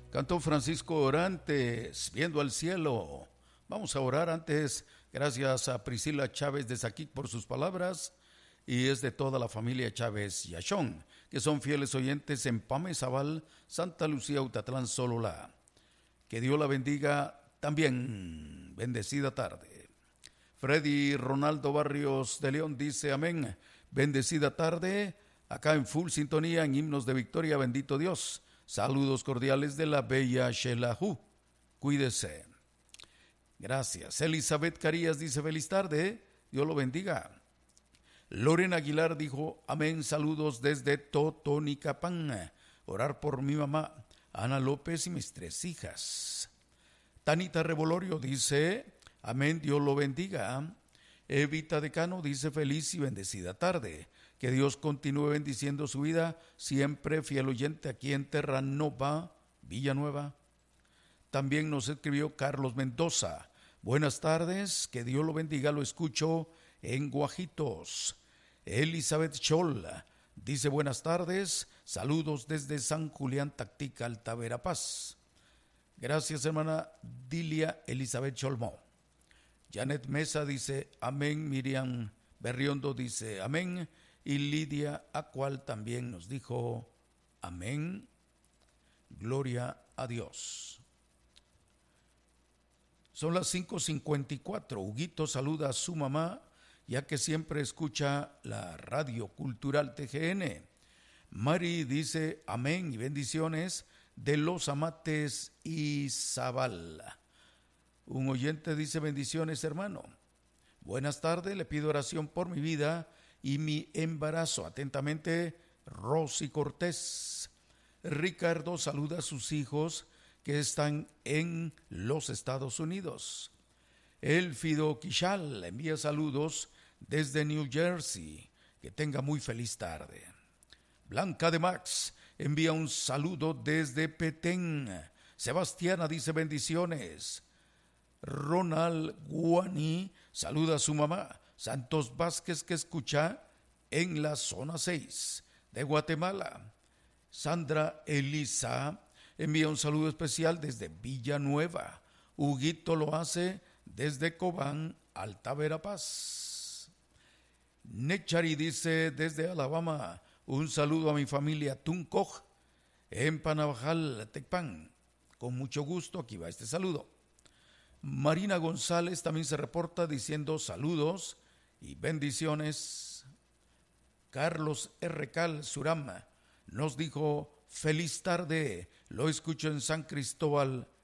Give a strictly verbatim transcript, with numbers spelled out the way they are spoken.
Cantó Francisco Orantes, Viendo al cielo. Vamos a orar antes. Gracias a Priscila Chávez de Zaquic por sus palabras. Y es de toda la familia Chávez Yachón, que son fieles oyentes en Pame, Zabal, Santa Lucía, Utatlán, Sololá. Que Dios la bendiga también. Bendecida tarde. Freddy Ronaldo Barrios de León dice amén. Bendecida tarde. Acá en full sintonía en himnos de victoria. Bendito Dios. Saludos cordiales de la bella Shelahu. Cuídese. Gracias. Elizabeth Carías dice feliz tarde. Dios lo bendiga. Lorena Aguilar dijo amén. Saludos desde Totonicapán. Orar por mi mamá Ana López y mis tres hijas. Tanita Revolorio dice amén. Dios lo bendiga. Evita Decano dice feliz y bendecida tarde. Que Dios continúe bendiciendo su vida, siempre fiel oyente aquí en Terranova, Villanueva. También nos escribió Carlos Mendoza. Buenas tardes, que Dios lo bendiga, lo escucho en Guajitos. Elizabeth Chola dice buenas tardes, saludos desde San Julián, Tactica, Alta Verapaz. Gracias, hermana Dilia Elizabeth Cholmo. Janet Mesa dice amén, Miriam Berriondo dice amén. Y Lidia Acual también nos dijo amén, gloria a Dios. Son las cinco cincuenta y cuatro. Huguito saluda a su mamá, ya que siempre escucha la radio cultural T G N. Mari dice amén y bendiciones de Los Amates y Zabala. Un oyente dice bendiciones, hermano. Buenas tardes, le pido oración por mi vida y mi embarazo. Atentamente, Rosy Cortés. Ricardo saluda a sus hijos que están en los Estados Unidos. Elfido Quixal envía saludos desde New Jersey. Que tenga muy feliz tarde. Blanca de Max envía un saludo desde Petén. Sebastiana dice bendiciones. Ronald Guani saluda a su mamá Santos Vázquez, que escucha en la zona seis de Guatemala. Sandra Elisa envía un saludo especial desde Villanueva. Huguito lo hace desde Cobán, Alta Verapaz. Nechari dice desde Alabama, un saludo a mi familia Tuncoj en Panabajal, Tecpan. Con mucho gusto, aquí va este saludo. Marina González también se reporta diciendo saludos y bendiciones. Carlos R. Cal Surama nos dijo feliz tarde, lo escucho en San Cristóbal